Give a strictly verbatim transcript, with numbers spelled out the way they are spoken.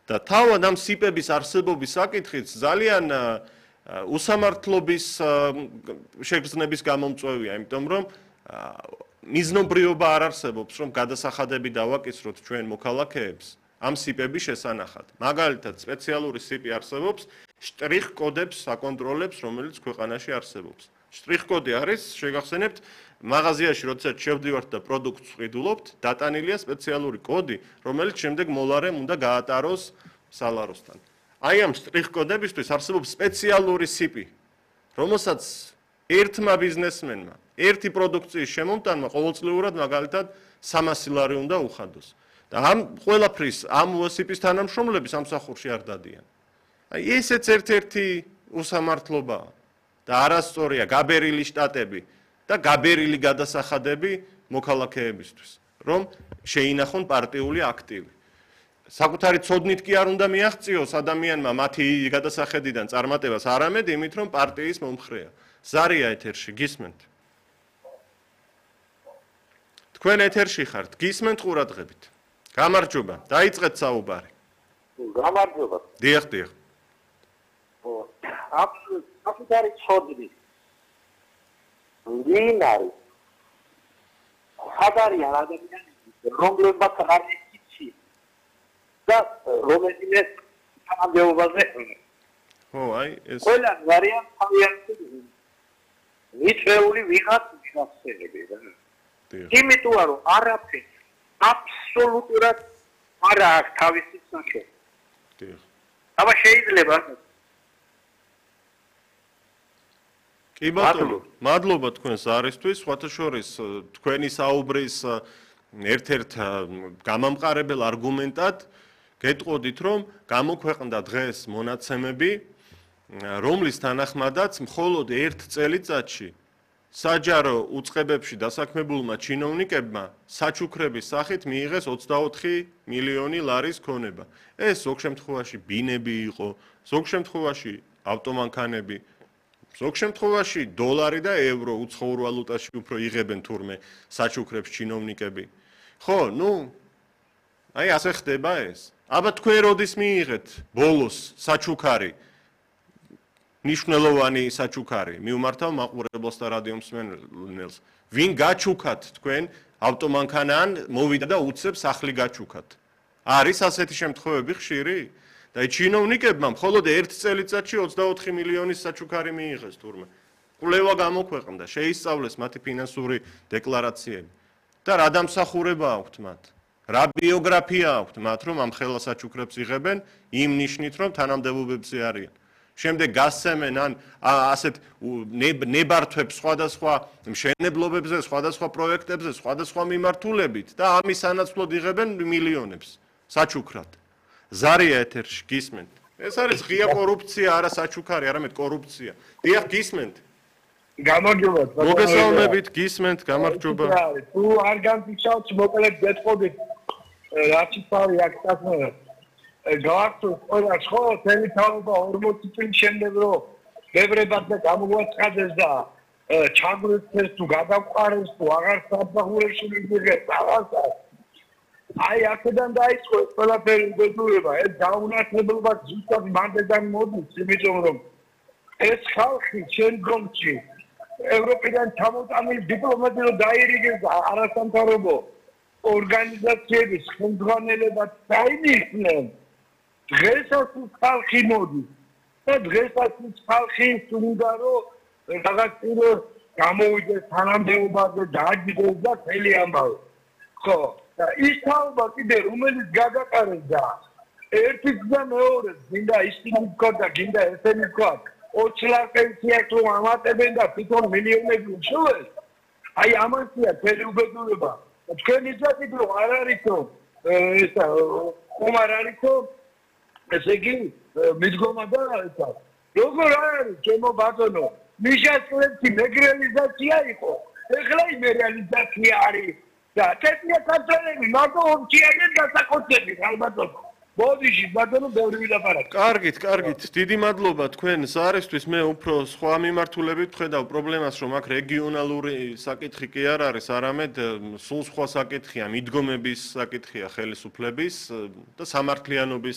და თავად ამ სიპების არსებობის საკითხიც ძალიან უსამართლობის შეგრძნების გამომწვევია, იმიტომ რომ მიზნობრიობა არ არსებობს, რომ გადასახადები დავაკისროთ ჩვენ მოქალაქეებს ამ სიპების შესანახად. მაგალითად, სპეციალური სიპი არსებობს შტრიხ-კოდებს აკონტროლებს, რომელიც ქვეყანაში არსებობს. შტრიხ-კოდი არის, შეგახსენებთ, მაღაზიაში როდესაც შევდივართ და პროდუქტს ვყიდულობთ, დატანილია სპეციალური კოდი, რომელიც შემდეგ მოლარემ უნდა გაატაროს სალაროსთან. აი ამ შტრიხ-კოდებისთვის არსებობს სპეციალური სიპი, რომელსაც ერთმა ბიზნესმენმა, ერთი პროდუქციის შემომტანმა ყოველწლიურად მაგალითად სამასი ლარი უნდა უხადოს. და ამ ყველაფრის ამ სიპის თანამშრომლები სამსახურში არ დადიან. აი ესეც ერთ-ერთი უსამართლობაა და არასწორია გაბერილი შტატები და გაბერილი გადასახადები მოქალაქეებისთვის, რომ შეინახონ პარტიული აქტივი. საკუთარი ცოდნით კი არ უნდა მიაღწიოს ადამიანმა მათი გადასახედიდან წარმატებას, არამედ იმით, რომ პარტიის მომხრეა. ზარია ეთერში, გისმენთ? თქვენ ეთერში ხართ, გისმენთ ყურადღებით. გამარჯობა, დაიწყეთ საუბარი. გამარჯობა. დიახ, დიახ. აბ საკუთარი ცოდნით ვინ არის? ხადარიან ადამიანები, რომლებმაც არ იცი და რომელთაც თანამდებობაზე ხო, აი ეს ყველა ვარიანტ თავიანთი მიწეული ვიღაც მიხსენები და იმიტომ რომ არაფერს აბსოლუტურად არ აქვს თავისი სახე. დიახ. აბა შეიძლება კი ბატონო, მადლობა თქვენს არისთვის, სხვათა შორის თქვენი საუბრის ერთ-ერთ გამამყარებელ არგუმენტად გეტყოდით, რომ გამოქვეყნდა დღეს მონაცემები, რომლის თანახმადაც მხოლოდ ერთ წელიწადში საჯარო უწყებებში დასაქმებულმა ჩინოვნიკებმა საჩუქრების სახით მიიღეს ოცდაოთხი მილიონი ლარის ქონება. ეს ზოგ შემთხვევაში ბინები იყო, ზოგ შემთხვევაში ავტომანქანები, ზოგ შემთხვევაში დოლარი და ევრო უცხოურ ვალუტაში უფრო იღებენ თურმე საჩუქრებს ჩინოვნიკები. ხო, ნუ აი ასე ხდება ეს. აბა თქვენ როდის მიიღეთ ბოლოს საჩუქარი? ნიშნულოვანი საჩუქარი მიუმართავ მაყურებელს და რადიო მსმენელს. ვინ გაჩუქათ თქვენ ავტომანქანა ან მოვიდა და უცებს სახლი გაჩუქათ? არის ასეთი შემთხვევები ხშირი? და ჩინოვნიკებმა მხოლოდ ერთ წელიწადში ოცდაოთხი მილიონის საჩუქარი მიიღეს თურმე. კვლევა გამოქვეყნდა, შეისწავლეს მათი ფინანსური დეკლარაციები. და რა დამსახურება აქვთ მათ? რა ბიოგრაფია აქვთ მათ, რომ ამ ხელა საჩუქრებს იღებენ იმ ნიშნით, რომ თანამდებობებზე არიან? შემდეგ გასცემენ ან ასეთ ნებართვებს სხვადასხვა მშენებლობებზე, სხვადასხვა პროექტებზე, სხვადასხვა მიმართულებით და ამის სანაცვლოდ იღებენ მილიონებს საჩუქრად. ზარია ეთერში, გისმენთ? ეს არის ღია კორუფცია, არა საჩუქარი, არამედ კორუფცია. დიახ, გისმენთ? გამარჯობა. მოგესალმებით, გისმენთ, გამარჯობა. თუ არ გამფიქროთ, მოკლედ გეტყოდით, რაც თავი აქ წასვლა. გაართო ყველა ხო თემი თავობა ორმოცი წლის შემდეგ რომ ბევრებად და გამოგვაცხადეს და ჩაგვეცეს თუ გადაყარეს თუ აღარ საფახურებში მიგიღეთ რაღაცა აი აქედან დაიწყო ეს ყველაფერი უბედურება ეს გაუნათლებლობა ზუსტად მანდედან მოდის იმიტომ რომ ეს ხალხი შემდგომში ევროპიდან ჩამოტანილი დიპლომატი რომ დაირიგეს არასამთავრობო ორგანიზაციების ხელმძღვანელებად დაინიშნენ დღესაც ხალხი მოდის და დღესაც ხალხი უნდა რომ რაღაც პიროს გამოვიდეს თანამდებობაზე დააჯდეს და მთელი ამბავი ხო და ის თაობა კიდე რომელიც გაგაყარეს და ერთი და მეორე გინდა ისინი თქვა და გინდა ესენი თქვა ოცი ლარი პენსიას რომ ამატებენ და თვითონ მილიონები უშოვეს აი ამასია მთელი უბედურება თქვენ იცით რომ არ არისო ეს ხომ არ არისო ესე იგი მიდგომა და ესა როგორ არის ჩემო ბატონო მიშასლებში მეგრელიზაცია იყო ეხლა იმ რეალიზაცია არის და ტექნიკა კონტროლები მაგო ოფიციალურად დასაკუთრებით ალბათო ბოდიში ბატონო ბევრი ვილაპარაკე კარგით კარგით დიდი მადლობა თქვენ ზარისთვის მე უფრო სხვა მიმართულებით ვხედავ პრობლემას რომ აქ რეგიონალური საკითხი კი არ არის არამედ სულ სხვა საკითხია მიდგომების საკითხია ხელისუფლების და სამართლიანობის